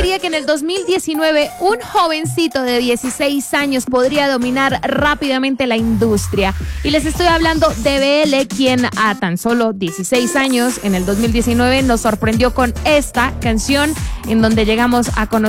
pensaría que en el 2019 un jovencito de 16 años podría dominar rápidamente la industria? Y les estoy hablando de BL, quien a tan solo 16 años en el 2019 nos sorprendió con esta canción en donde llegamos a conocer